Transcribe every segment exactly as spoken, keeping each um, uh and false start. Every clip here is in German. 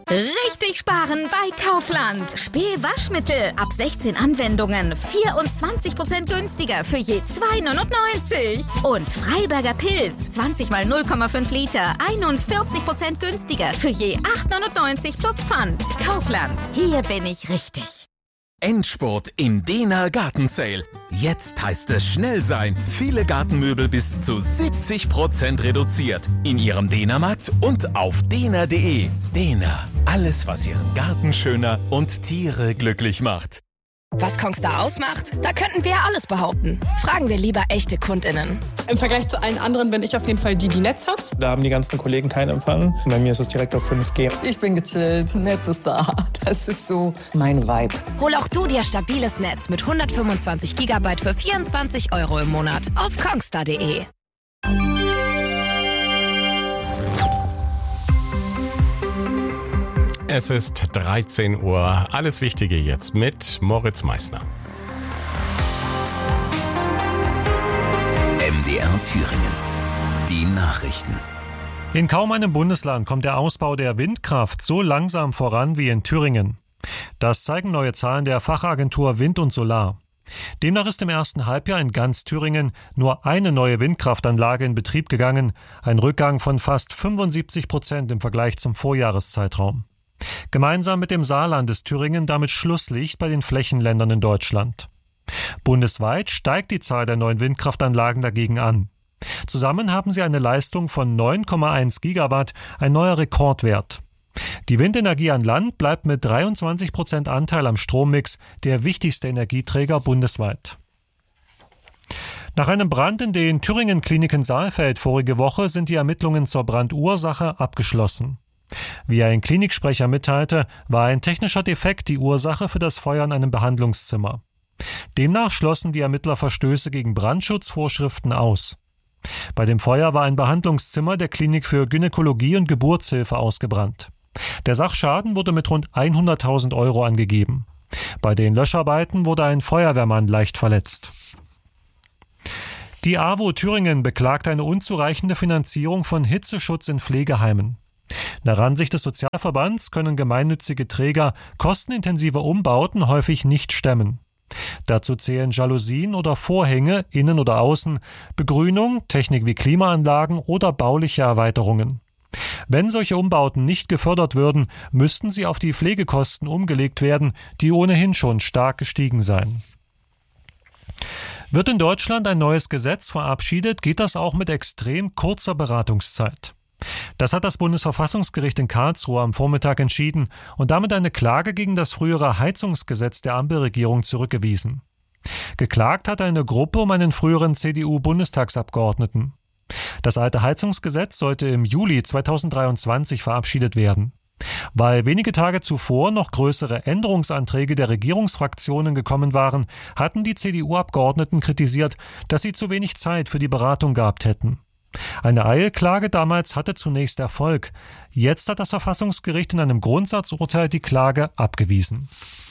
Richtig sparen bei Kaufland. Spee-Waschmittel ab sechzehn Anwendungen. vierundzwanzig Prozent günstiger für je zwei neunundneunzig. Und Freiberger Pilz. zwanzig mal null Komma fünf Liter. einundvierzig Prozent günstiger für je acht neunundneunzig plus Pfand. Kaufland. Hier bin ich richtig. Endspurt im Dehner Gartensale. Jetzt heißt es schnell sein. Viele Gartenmöbel bis zu siebzig Prozent reduziert. In Ihrem Dehnermarkt und auf dehner punkt de. Dehner. Alles, was Ihren Garten schöner und Tiere glücklich macht. Was Kongstar ausmacht? Da könnten wir ja alles behaupten. Fragen wir lieber echte KundInnen. Im Vergleich zu allen anderen bin ich auf jeden Fall die, die Netz hat. Da haben die ganzen Kollegen keinen Empfang. Bei mir ist es direkt auf fünf G. Ich bin gechillt, Netz ist da. Das ist so mein Vibe. Hol auch du dir stabiles Netz mit hundertfünfundzwanzig Gigabyte für vierundzwanzig Euro im Monat auf kongstar punkt de. Es ist dreizehn Uhr. Alles Wichtige jetzt mit Moritz Meissner. M D R Thüringen. Die Nachrichten. In kaum einem Bundesland kommt der Ausbau der Windkraft so langsam voran wie in Thüringen. Das zeigen neue Zahlen der Fachagentur Wind und Solar. Demnach ist im ersten Halbjahr in ganz Thüringen nur eine neue Windkraftanlage in Betrieb gegangen, ein Rückgang von fast fünfundsiebzig Prozent im Vergleich zum Vorjahreszeitraum. Gemeinsam mit dem Saarland ist Thüringen damit Schlusslicht bei den Flächenländern in Deutschland. Bundesweit steigt die Zahl der neuen Windkraftanlagen dagegen an. Zusammen haben sie eine Leistung von neun Komma eins Gigawatt, ein neuer Rekordwert. Die Windenergie an Land bleibt mit dreiundzwanzig Prozent Anteil am Strommix der wichtigste Energieträger bundesweit. Nach einem Brand in den Thüringen-Kliniken Saalfeld vorige Woche sind die Ermittlungen zur Brandursache abgeschlossen. Wie ein Kliniksprecher mitteilte, war ein technischer Defekt die Ursache für das Feuer in einem Behandlungszimmer. Demnach schlossen die Ermittler Verstöße gegen Brandschutzvorschriften aus. Bei dem Feuer war ein Behandlungszimmer der Klinik für Gynäkologie und Geburtshilfe ausgebrannt. Der Sachschaden wurde mit rund hunderttausend Euro angegeben. Bei den Löscharbeiten wurde ein Feuerwehrmann leicht verletzt. Die AWO Thüringen beklagt eine unzureichende Finanzierung von Hitzeschutz in Pflegeheimen. Nach Ansicht des Sozialverbands können gemeinnützige Träger kostenintensive Umbauten häufig nicht stemmen. Dazu zählen Jalousien oder Vorhänge, innen oder außen, Begrünung, Technik wie Klimaanlagen oder bauliche Erweiterungen. Wenn solche Umbauten nicht gefördert würden, müssten sie auf die Pflegekosten umgelegt werden, die ohnehin schon stark gestiegen seien. Wird in Deutschland ein neues Gesetz verabschiedet, geht das auch mit extrem kurzer Beratungszeit. Das hat das Bundesverfassungsgericht in Karlsruhe am Vormittag entschieden und damit eine Klage gegen das frühere Heizungsgesetz der Ampelregierung zurückgewiesen. Geklagt hat eine Gruppe um einen früheren C D U-Bundestagsabgeordneten. Das alte Heizungsgesetz sollte im Juli zweitausenddreiundzwanzig verabschiedet werden. Weil wenige Tage zuvor noch größere Änderungsanträge der Regierungsfraktionen gekommen waren, hatten die C D U-Abgeordneten kritisiert, dass sie zu wenig Zeit für die Beratung gehabt hätten. Eine Eilklage damals hatte zunächst Erfolg. Jetzt hat das Verfassungsgericht in einem Grundsatzurteil die Klage abgewiesen.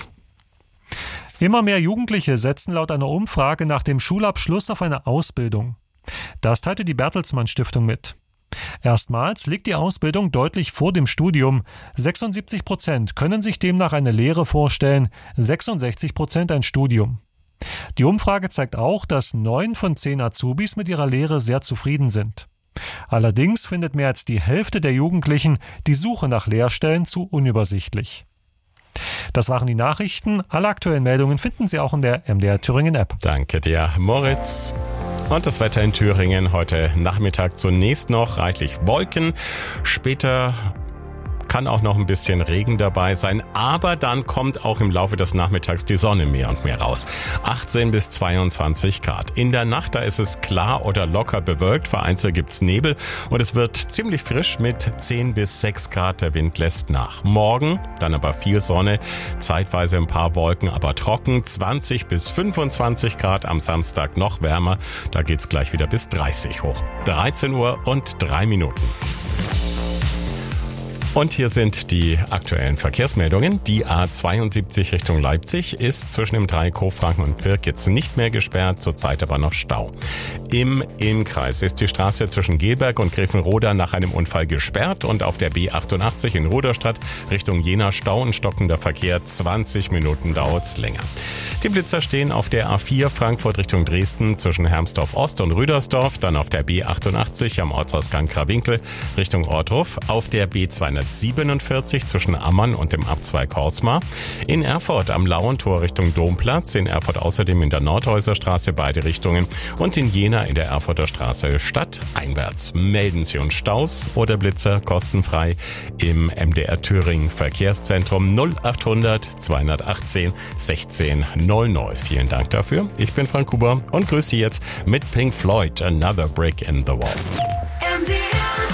Immer mehr Jugendliche setzen laut einer Umfrage nach dem Schulabschluss auf eine Ausbildung. Das teilte die Bertelsmann Stiftung mit. Erstmals liegt die Ausbildung deutlich vor dem Studium. sechsundsiebzig Prozent können sich demnach eine Lehre vorstellen, sechsundsechzig Prozent ein Studium. Die Umfrage zeigt auch, dass neun von zehn Azubis mit ihrer Lehre sehr zufrieden sind. Allerdings findet mehr als die Hälfte der Jugendlichen die Suche nach Lehrstellen zu unübersichtlich. Das waren die Nachrichten. Alle aktuellen Meldungen finden Sie auch in der M D R Thüringen App. Danke dir, Moritz. Und das Wetter in Thüringen heute Nachmittag zunächst noch reichlich Wolken. Später kann auch noch ein bisschen Regen dabei sein, aber dann kommt auch im Laufe des Nachmittags die Sonne mehr und mehr raus. achtzehn bis zweiundzwanzig Grad. In der Nacht, da ist es klar oder locker bewölkt, vereinzelt gibt's Nebel und es wird ziemlich frisch mit zehn bis sechs Grad, der Wind lässt nach. Morgen dann aber viel Sonne, zeitweise ein paar Wolken, aber trocken, zwanzig bis fünfundzwanzig Grad, am Samstag noch wärmer, da geht's gleich wieder bis dreißig hoch. dreizehn Uhr und drei Minuten. Und hier sind die aktuellen Verkehrsmeldungen. Die A zweiundsiebzig Richtung Leipzig ist zwischen dem Dreieck Hofranken und Pirk jetzt nicht mehr gesperrt, zurzeit aber noch Stau. im Innkreis ist die Straße zwischen Gelberg und Grevenroda nach einem Unfall gesperrt und auf der B achtundachtzig in Rudolstadt Richtung Jena Stau und stockender Verkehr. zwanzig Minuten dauert's länger. Die Blitzer stehen auf der A vier Frankfurt Richtung Dresden zwischen Hermsdorf Ost und Rüdersdorf, dann auf der B achtundachtzig am Ortsausgang Krawinkel Richtung Ortruf, auf der B zweihundertsiebenundvierzig zwischen Ammann und dem Abzweig Horsmar, in Erfurt am Lauentor Richtung Domplatz, in Erfurt außerdem in der Nordhäuserstraße beide Richtungen und in Jena in der Erfurter Straße stadteinwärts. Melden Sie uns Staus oder Blitzer kostenfrei im M D R Thüringen Verkehrszentrum null achthundert zweihundertachtzehn sechzehn null null. Vielen Dank dafür. Ich bin Frank Huber und grüße Sie jetzt mit Pink Floyd, Another Brick in the Wall. M D R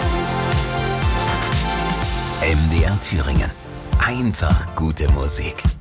Thüringen. M D R Thüringen. Einfach gute Musik.